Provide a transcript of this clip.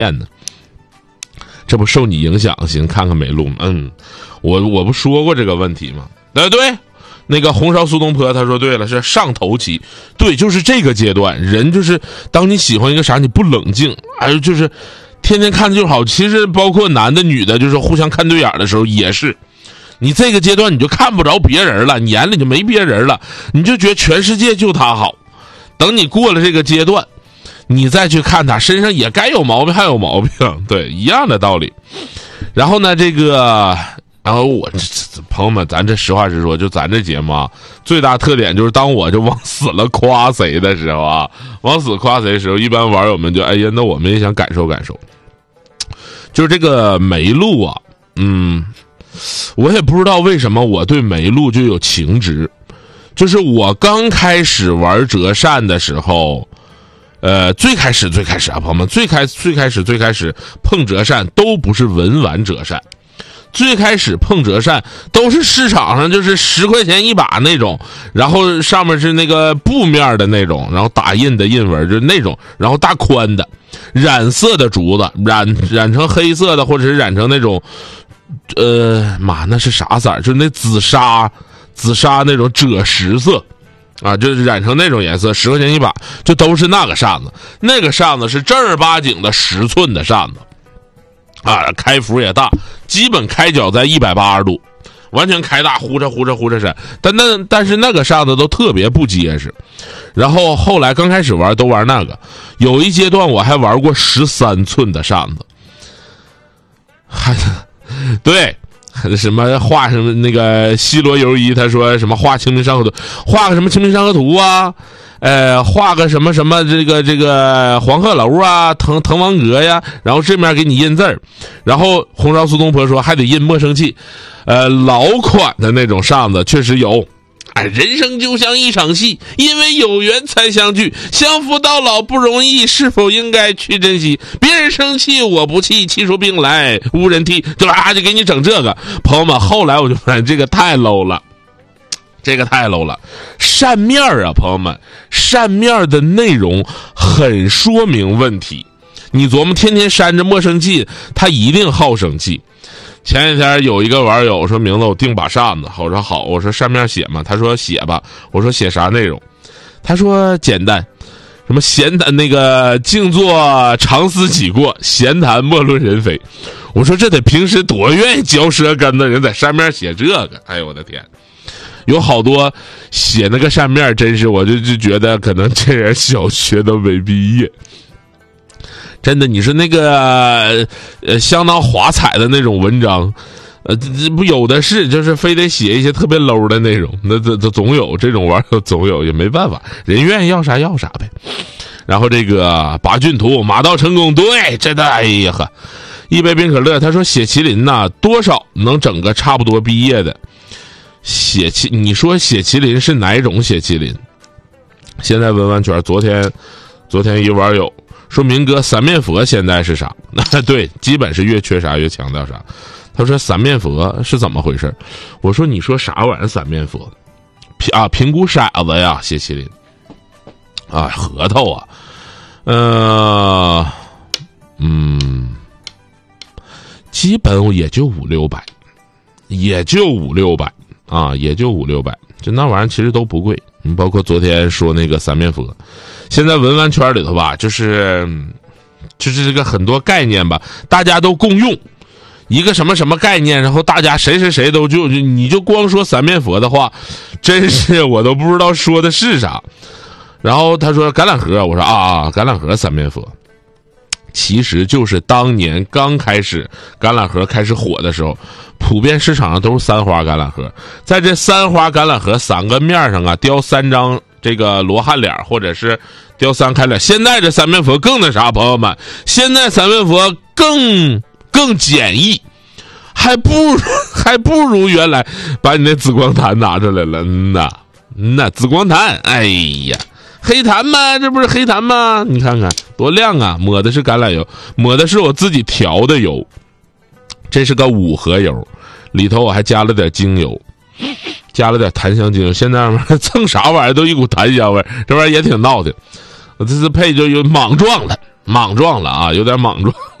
验呢？这不受你影响，行，看看美露。我不说过这个问题吗？对，那个红烧苏东坡他说对了，是上头期。对，就是这个阶段，人就是当你喜欢一个啥，你不冷静，就是天天看就好。其实包括男的女的，就是互相看对眼的时候也是。你这个阶段你就看不着别人了，你眼里就没别人了，你就觉得全世界就他好。等你过了这个阶段，你再去看他身上也该有毛病还有毛病，对，一样的道理。然后呢，然后我朋友们，咱这实话实说，就咱这节目啊，最大特点就是当我就往死了夸谁的时候啊，往死夸谁的时候，一般网友们就哎呀，那我们也想感受感受。就是这个梅露啊，我也不知道为什么我对梅露就有情执。就是我刚开始玩折扇的时候，最开始啊，朋友们，最开始碰折扇都不是文玩折扇，最开始碰折扇都是市场上就是10块钱一把那种，然后上面是那个布面的那种，然后打印的印纹就是那种，然后大宽的，染色的竹子，染成黑色的，或者是染成那种，那是啥色儿？就是那紫砂那种赭石色。啊，就是染成那种颜色，10块钱一把，就都是那个扇子。那个扇子是正儿八经的10寸的扇子，啊，开幅也大，基本开角在180度，完全开大，呼哧扇。但是那个扇子都特别不结实。然后后来刚开始玩都玩那个，有一阶段我还玩过13寸的扇子，对。什么画什么那个西罗游一他说什么画清明上河图，画个什么清明上河图啊，画个什么这个黄鹤楼啊，滕王阁呀，然后这面给你印字儿，然后红烧苏东坡说还得印莫生气，老款的那种扇子确实有。人生就像一场戏，因为有缘才相聚，相扶到老不容易，是否应该去珍惜？别人生气我不气，气出病来无人替，就给你整这个。朋友们，后来我就发现这个太 low 了，扇面啊，朋友们，扇面的内容很说明问题。你琢磨天天扇着莫生气，他一定好生气。前几天有一个网友说名字我订把扇子，我说好，我说扇面写嘛，他说写吧，我说写啥内容，他说简单，什么闲谈那个静坐常思己过，闲谈莫论人非。我说这得平时多愿意嚼舌根的人在扇面写这个，哎呦我的天，有好多写那个扇面，真是我就觉得可能这人小学都没毕业。真的，你说那个相当华彩的那种文章，这不有的是，就是非得写一些特别 low 的内容，那总有这种网友，总有，也没办法，人愿意要啥要啥呗。然后这个拔骏图马到成功，对，真的，哎呀呵，一杯冰可乐，他说写麒麟呐，多少能整个差不多毕业的。你说写麒麟是哪一种写麒麟？现在文玩圈，昨天一网友说明哥三面佛现在是啥？对，基本是越缺啥越强调啥。他说三面佛是怎么回事？我说你说啥玩意儿三面佛？评估骰子呀，写麒麟啊，核桃啊，基本也就500-600，也就500-600啊，也就500-600，就那玩意儿其实都不贵。包括昨天说那个三面佛，现在文玩圈里头吧，就是这个很多概念吧，大家都共用一个什么什么概念，然后大家谁都你就光说三面佛的话，真是我都不知道说的是啥。然后他说橄榄核，我说橄榄核三面佛，其实就是当年刚开始橄榄核开始火的时候，普遍市场上都是3花橄榄核，在这3花橄榄核3个面上啊雕3张这个罗汉脸，或者是雕3开脸。现在这三面佛更那啥，朋友们，现在三面佛更简易，还不如原来把你那紫光坛拿出来了。那紫光坛，哎呀，黑檀吗？这不是黑檀吗？你看看多亮啊！抹的是橄榄油，抹的是我自己调的油，这是个5合油，里头我还加了点精油，加了点檀香精油。现在蹭啥玩意儿都一股檀香味，这玩意儿也挺闹的。我这次配就有莽撞了， 莽撞了啊，有点莽撞。